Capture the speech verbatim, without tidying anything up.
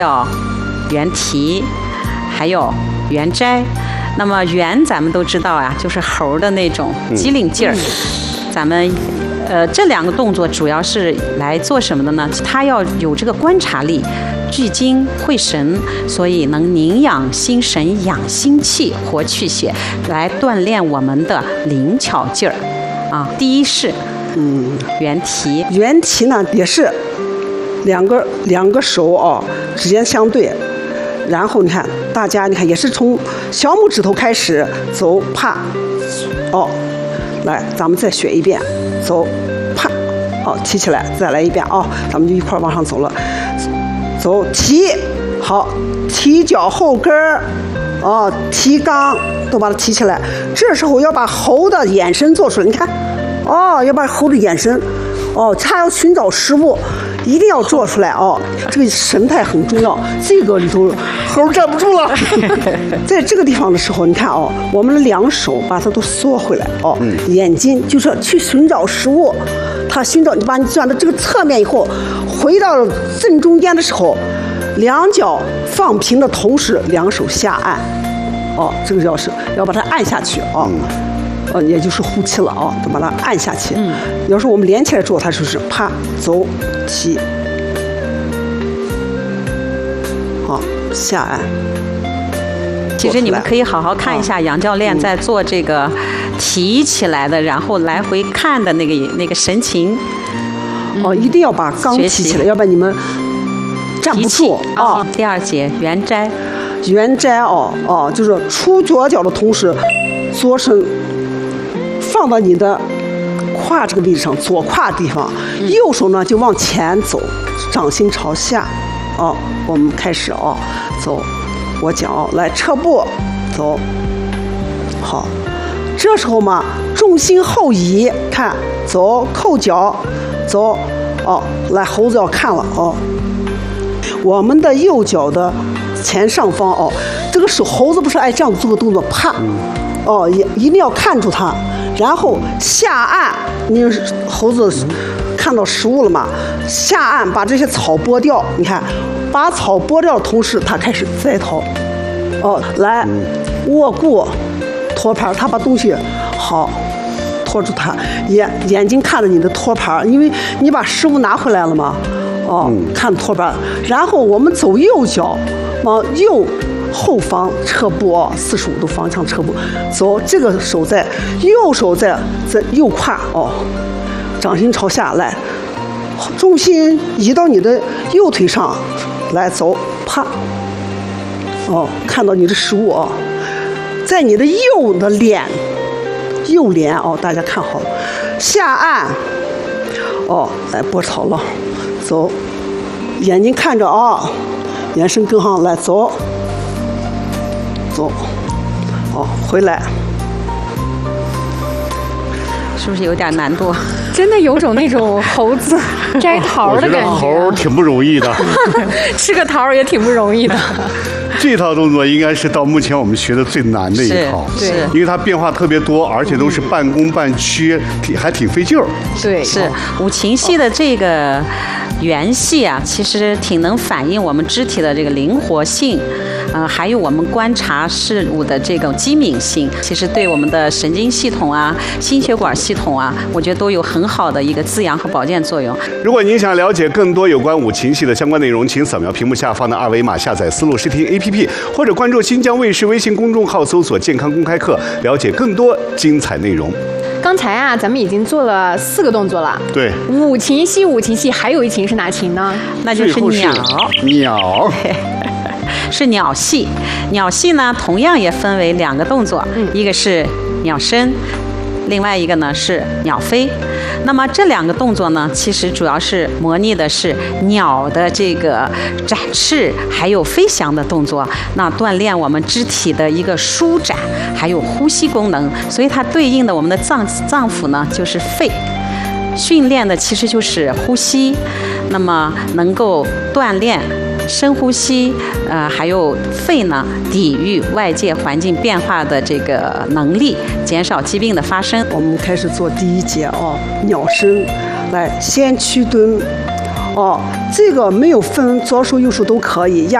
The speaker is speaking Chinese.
叫圆提，还有圆摘。那么圆咱们都知道啊，就是猴的那种机灵劲儿。嗯、咱们呃这两个动作主要是来做什么的呢？它要有这个观察力。聚精会神，所以能宁养心神、养心气、活气血，来锻炼我们的灵巧劲儿啊。第一式，嗯，圆提。 圆提呢也是两个两个手哦之间相对，然后你看大家你看也是从小拇指头开始走，啪，哦，来咱们再学一遍，走，啪，哦提起来，再来一遍哦，咱们就一块往上走了。走提，好，提脚后跟儿，哦，提肛，都把它提起来。这时候要把猴的眼神做出来，你看，哦，要把猴的眼神，哦，它要寻找食物，一定要做出来哦。这个神态很重要，这个里头猴站不住了。在这个地方的时候，你看哦，我们的两手把它都缩回来哦，嗯、眼睛就是去寻找食物。它寻找你把你转到这个侧面以后，回到正中间的时候，两脚放平的同时，两手下按，哦，这个要是要把它按下去哦，嗯、呃，也就是呼气了哦，就把它按下去。嗯，要是我们连起来做，它就是啪走提，好下按。 其实你们可以好好看一下杨教练在做这个提起来的，然后来回看的那个那个神情。 哦，一定要把肛提起来，要不然你们站不住啊。第二节圆摘， 圆摘哦哦，就是出左脚的同时，左身放到你的胯这个位置上，左胯地方，右手呢就往前走，掌心朝下。哦，我们开始哦，走。我讲哦，来撤步，走，好，这时候嘛，重心后移，看，走，扣脚，走，哦，来，猴子要看了哦，我们的右脚的前上方哦，这个手猴子不是爱这样做个动作，啪，哦，也一定要看住它，然后下按，你猴子看到食物了嘛，下按把这些草剥掉，你看。把草剥掉的同时，它开始摘桃。哦，来，握固托盘，他把东西好托住它，眼眼睛看着你的托盘，因为你把食物拿回来了嘛。哦，嗯、看托盘，然后我们走右脚，往右后方撤步哦，四十五度方向撤步，走这个手在右手在在右胯哦，掌心朝下来，重心移到你的右腿上。来走，啪，哦，看到你的食物哦，在你的右的脸，右脸哦，大家看好了，下按，哦，来拨草了，走，眼睛看着啊、哦，眼神跟上来走，走，哦，回来。 是不是有点难度？ 真的有种那种猴子摘桃的感觉。 我觉得猴挺不容易的， 吃个桃也挺不容易的。 这套动作应该是到目前我们学的最难的一套， 是， 因为它变化特别多，而且都是半弓半曲，挺还挺费劲儿。 对， 是五禽戏的这个圆戏啊，其实挺能反映我们肢体的这个灵活性。呃，还有我们观察事物的这种机敏性，其实对我们的神经系统啊、心血管系统啊，我觉得都有很好的一个滋养和保健作用。 如果您想了解更多有关五禽戏的相关内容，请扫描屏幕下方的二维码，下载思路视听 A P P， 或者关注新疆卫视微信公众号，搜索“健康公开课”，了解更多精彩内容。 刚才啊，咱们已经做了四个动作了。 对， 五禽戏，五禽戏，还有一禽是哪禽呢？ 那就是鸟。 鸟。 是鸟戏，鸟戏呢，同样也分为两个动作，嗯、一个是鸟伸，另外一个呢是鸟飞。那么这两个动作呢，其实主要是模拟的是鸟的这个展翅，还有飞翔的动作，那锻炼我们肢体的一个舒展，还有呼吸功能。所以它对应的我们的脏脏腑呢，就是肺。训练的其实就是呼吸，那么能够锻炼深呼吸，呃，还有肺呢，抵御外界环境变化的这个能力，减少疾病的发生。 我们开始做第一节哦，鸟伸，来先屈蹲， 哦，这个没有分左手右手都可以，压